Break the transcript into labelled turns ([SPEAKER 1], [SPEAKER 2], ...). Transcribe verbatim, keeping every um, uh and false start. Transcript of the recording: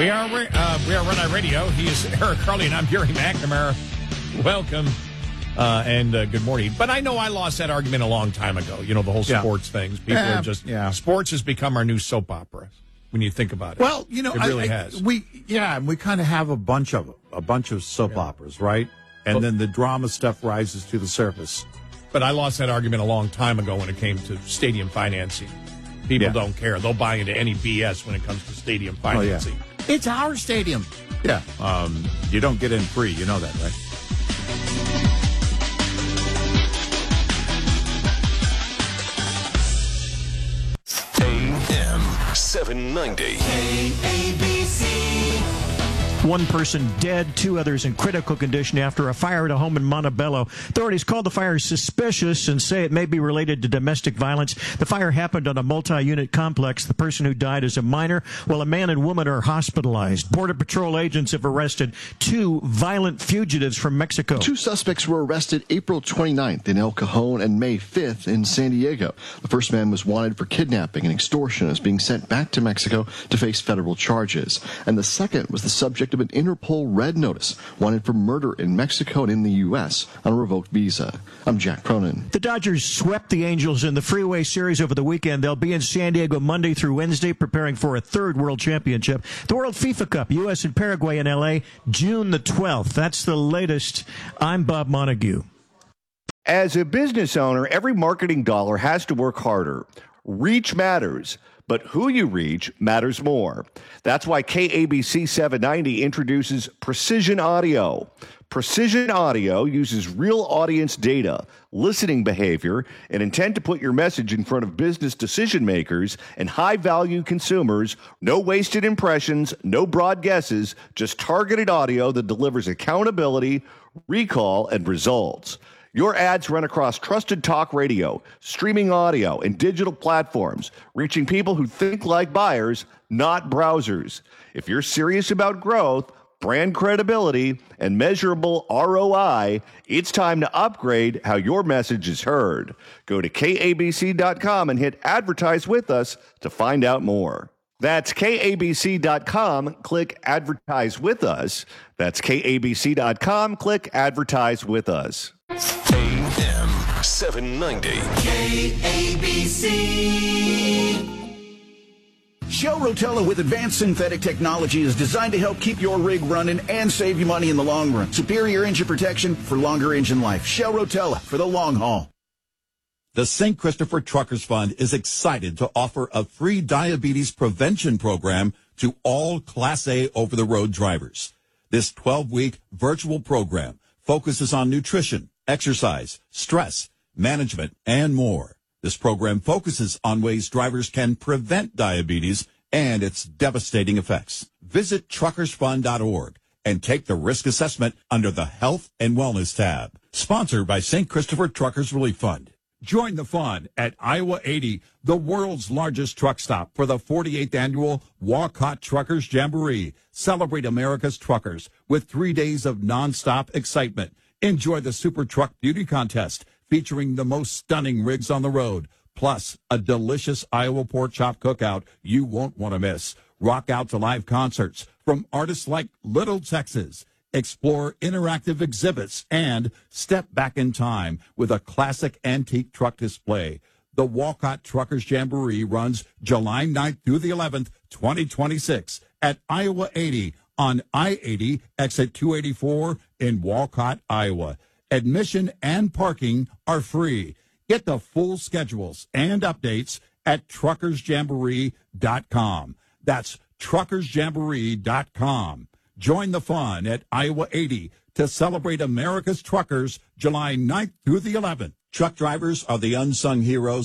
[SPEAKER 1] We are uh, we are Run Eye Radio. He is Eric Carly, and I'm Gary McNamara. Welcome uh, and uh, good morning. But I know I lost that argument a long time ago. You know, the whole sports yeah. things. People
[SPEAKER 2] yeah,
[SPEAKER 1] are just
[SPEAKER 2] yeah.
[SPEAKER 1] sports has become our new soap opera when you think about it.
[SPEAKER 2] Well, you know,
[SPEAKER 1] it really
[SPEAKER 2] I, I,
[SPEAKER 1] has.
[SPEAKER 2] We yeah, we kind of have a bunch of a bunch of soap yeah. operas, right? And well, then the drama stuff rises to the surface.
[SPEAKER 1] But I lost that argument a long time ago when it came to stadium financing. People yeah. don't care. They'll buy into any B S when it comes to stadium financing.
[SPEAKER 2] Oh, yeah. It's our stadium. Yeah. Um, you don't get in free. You know that, right?
[SPEAKER 3] A M seven ninety.
[SPEAKER 4] K A B C.
[SPEAKER 5] One person dead, two others in critical condition after a fire at a home in Montebello. Authorities called the fire suspicious and say it may be related to domestic violence. The fire happened on a multi-unit complex. The person who died is a minor, while a man and woman are hospitalized. Border Patrol agents have arrested two violent fugitives from Mexico.
[SPEAKER 6] Two suspects were arrested April twenty-ninth in El Cajon and May fifth in San Diego. The first man was wanted for kidnapping and extortion and is being sent back to Mexico to face federal charges. And the second was the subject of an Interpol red notice, wanted for murder in Mexico and in the U S on a revoked visa. I'm Jack Cronin.
[SPEAKER 5] The Dodgers swept the Angels in the Freeway Series over the weekend. They'll be in San Diego Monday through Wednesday, preparing for a third World Championship. The World FIFA Cup, U S and Paraguay in L A, June the twelfth. That's the latest. I'm Bob Montague.
[SPEAKER 7] As a business owner, every marketing dollar has to work harder. Reach matters, but who you reach matters more. That's why K A B C seven ninety introduces Precision Audio. Precision Audio uses real audience data, listening behavior, and intent to put your message in front of business decision makers and high-value consumers. No wasted impressions, no broad guesses, just targeted audio that delivers accountability, recall, and results. Your ads run across trusted talk radio, streaming audio, and digital platforms, reaching people who think like buyers, not browsers. If you're serious about growth, brand credibility, and measurable R O I, it's time to upgrade how your message is heard. Go to K A B C dot com and hit Advertise with Us to find out more. That's K A B C dot com. Click Advertise with Us. That's K A B C dot com. Click Advertise with Us.
[SPEAKER 3] A M seven ninety.
[SPEAKER 4] K A B C.
[SPEAKER 8] Shell Rotella with advanced synthetic technology is designed to help keep your rig running and save you money in the long run. Superior engine protection for longer engine life. Shell Rotella for the long haul.
[SPEAKER 9] The Saint Christopher Truckers Fund is excited to offer a free diabetes prevention program to all Class A over-the-road drivers. This twelve-week virtual program focuses on nutrition, exercise, stress, management, and more. This program focuses on ways drivers can prevent diabetes and its devastating effects. Visit truckers fund dot org and take the risk assessment under the Health and Wellness tab. Sponsored by Saint Christopher Truckers Relief Fund.
[SPEAKER 10] Join the fun at Iowa eighty, the world's largest truck stop, for the forty-eighth annual Walcott Truckers Jamboree. Celebrate America's truckers with three days of nonstop excitement. Enjoy the Super Truck Beauty Contest, featuring the most stunning rigs on the road, plus a delicious Iowa pork chop cookout you won't want to miss. Rock out to live concerts from artists like Little Texas. Explore interactive exhibits and step back in time with a classic antique truck display. The Walcott Truckers Jamboree runs July ninth through the eleventh, twenty twenty-six at Iowa eighty on I eighty, exit two eighty-four in Walcott, Iowa. Admission and parking are free. Get the full schedules and updates at truckers jamboree dot com. That's truckers jamboree dot com. Join the fun at Iowa eighty to celebrate America's truckers July ninth through the eleventh.
[SPEAKER 9] Truck drivers are the unsung heroes